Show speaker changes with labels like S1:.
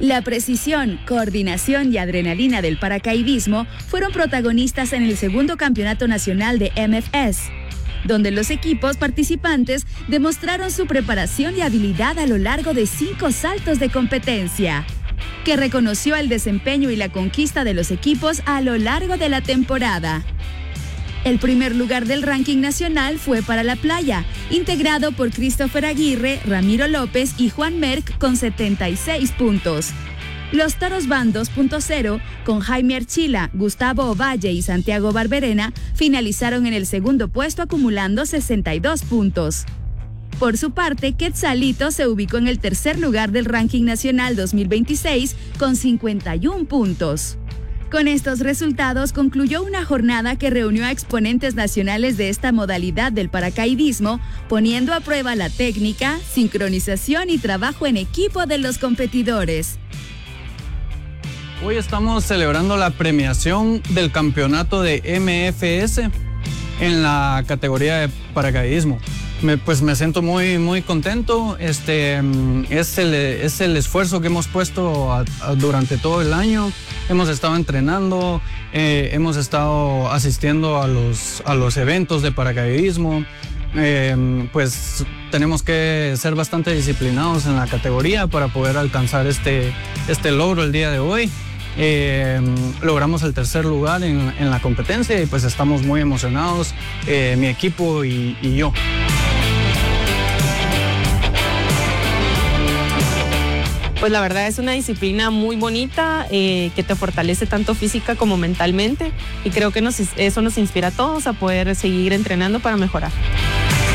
S1: La precisión, coordinación y adrenalina del paracaidismo fueron protagonistas en el segundo campeonato nacional de MFS, donde los equipos participantes demostraron su preparación y habilidad a lo largo de 5 saltos de competencia, que reconoció el desempeño y la conquista de los equipos a lo largo de la temporada. El primer lugar del ranking nacional fue para La Playa, integrado por Christopher Aguirre, Ramiro López y Juan Merck con 76 puntos. Los Toros Van 2.0, con Jaime Archila, Gustavo Ovalle y Santiago Barberena, finalizaron en el segundo puesto acumulando 62 puntos. Por su parte, Quetzalito se ubicó en el tercer lugar del ranking nacional 2026 con 51 puntos. Con estos resultados concluyó una jornada que reunió a exponentes nacionales de esta modalidad del paracaidismo, poniendo a prueba la técnica, sincronización y trabajo en equipo de los competidores.
S2: Hoy estamos celebrando la premiación del campeonato de MFS en la categoría de paracaidismo. Me siento muy contento. Es el esfuerzo que hemos puesto durante todo el año. Hemos estado entrenando, hemos estado asistiendo a los eventos de paracaidismo. Pues tenemos que ser bastante disciplinados en la categoría para poder alcanzar este logro el día de hoy. Logramos el tercer lugar en la competencia y pues estamos muy emocionados, mi equipo y yo.
S3: Pues la verdad es una disciplina muy bonita que te fortalece tanto física como mentalmente y creo que eso nos inspira a todos a poder seguir entrenando para mejorar.